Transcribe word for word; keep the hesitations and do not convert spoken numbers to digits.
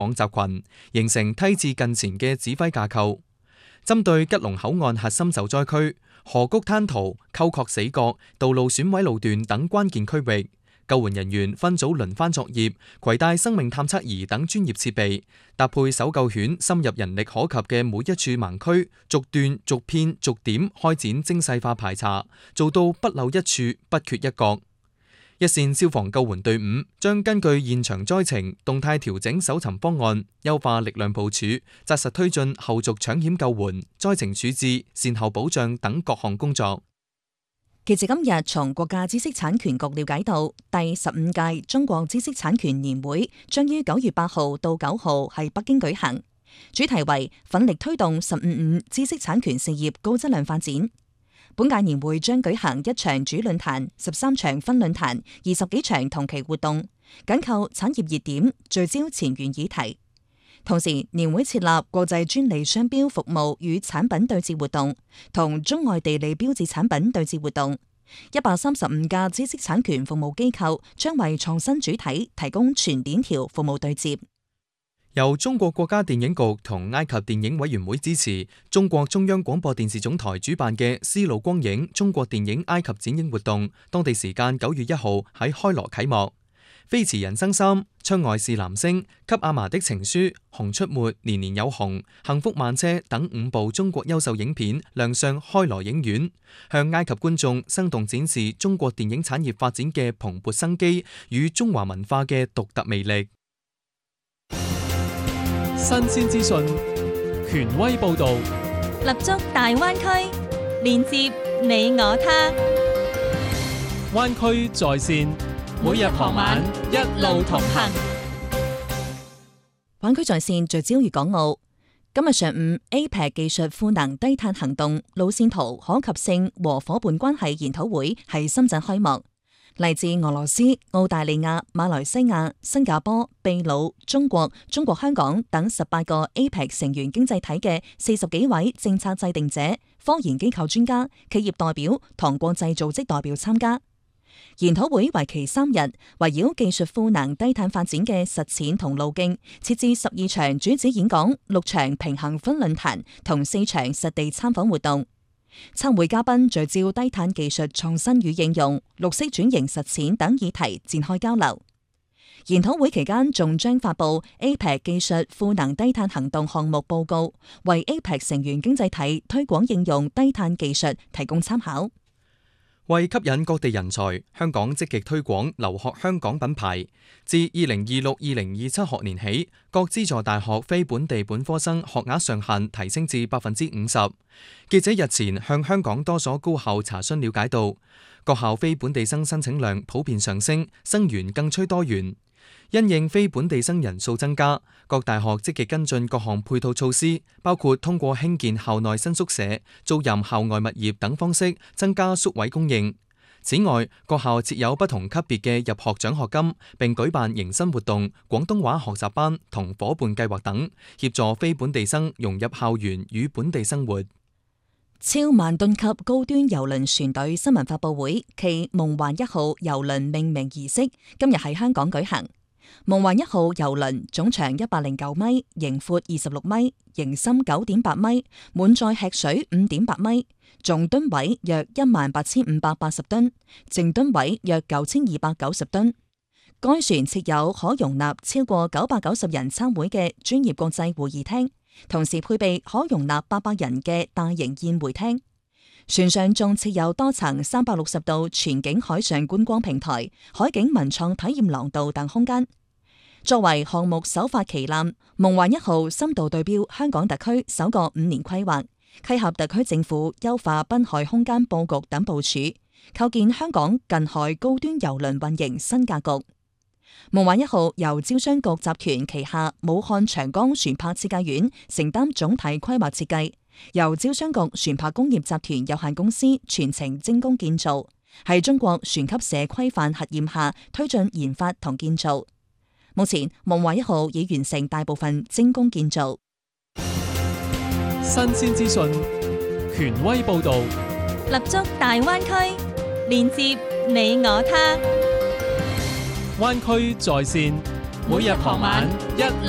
網集群，形成梯至近前嘅指揮架構。針對吉隆口岸核心受災區、河谷灘塗、溝壑死角、道路損毀路段等關鍵區域，救援人員分組輪番作業，攜帶生命探測儀等專業設備，搭配搜救犬深入人力可及嘅每一處盲區，逐段、逐片、逐點開展精細化排查，做到不漏一處、不缺一角。一線消防救援隊伍將根據現場災情，動態調整搜尋方案，優化力量部署，紮實推進後續搶險救援、災情處置、善後保障等各項工作。 記者今日從國家知識產權局了解到，第十五屆中國知識產權年會將於九月八號到九號喺北京舉行，主題為奮力推動十五五知識產權事業高質量發展。本屆年會將舉行一場主論壇、十三場分論壇、二十幾場同期活動，緊扣產業熱點，聚焦前沿議題。同時，年會設立國際專利商標服務與產品對接活動，同中外地理標誌產品對接活動。一百三十五家知識產權服務機構將為創新主體提供全鏈條服務對接。 由中國國家電影局同埃及電影委員會支持，中國中央廣播電視總台主辦嘅絲路光影中國電影埃及展映活動，當地時間九月一號喺開羅啟幕。飛馳人生三、窗外是男聲、給阿嫲的情書、熊出沒、年年有熊、幸福慢車等五部中國優秀影片亮相開羅影院，向埃及觀眾生動展示中國電影產業發展嘅蓬勃生機與中華文化嘅獨特魅力。 新鮮資訊，權威報導， 立足大灣區，連接你我他。 灣區在線，每日傍晚一路同行。 灣區在線聚焦粵港澳。今日上午 A P E C 技術賦能低碳行動路線圖可及性和夥伴關係研討會喺深圳開幕。嚟自俄羅斯、澳大利亞、馬來西亞、新加坡、秘魯、中國、中國香港等十八個 A P E C 成員經濟體嘅四十幾位政策制定者、科研機構專家、企業代表同國際組織代表參加。研討會為期三日，圍繞技術賦能低碳發展嘅實踐同路徑，設置十二場主旨演講、六場平行分論壇同四場實地參訪活動。參會嘉賓聚焦低碳技術創新與應用、綠色轉型實踐等議題展開交流。研討會期間仲將發布 A P E C 技術賦能低碳行動項目報告，為 A P E C 成員經濟體推廣應用低碳技術提供參考。 為吸引各地人才，香港積極推廣留學香港品牌。自二零二六、二零二七學年起，各資助大學非本地本科生學額上限提升至百分之五十。記者日前向香港多所高校查詢了解到，各校非本地生申請量普遍上升，生源更趨多元。因應非本地生人數增加，各大學積極跟進各項配套措施，包括通過興建校內新宿舍、租賃校外物業等方式增加宿位供應。此外，各校設有不同級別嘅入學獎學金，並舉辦迎新活動、廣東話學習班同夥伴計劃等，協助非本地生融入校園與本地生活。 超萬噸級高端郵輪船隊新聞發佈會暨夢幻一號郵輪命名儀式今日喺香港舉行。夢幻一號郵輪總長一百零九米，營闊二十六米，營深九點八米，滿載吃水五點八米，總噸位約一萬八千五百八十噸，淨噸位約九千二百九十噸。該船設有可容納超過九百九十人參會嘅專業國際會議廳，同時配備可容納八百人嘅大型宴會廳。船上仲設有多層三百六十度全景海上觀光平台、海景文創體驗廊道等空間。作為項目首發旗艦，夢幻一號深度對標香港特區首個五年規劃，契合特區政府優化濱海空間佈局等部署，構建香港近海高端郵輪運營新格局。夢幻一號由招商局集團旗下武漢長江船舶設計院承擔總體規劃設計，由招商局船舶工業集團有限公司全程精工建造，係中國船級社規範核驗下推進研發同建造。目前夢幻一號已完成大部分精工建造。 新鮮資訊，權威報導， 立足大灣區，連接你我他。 灣區在線，每日傍晚一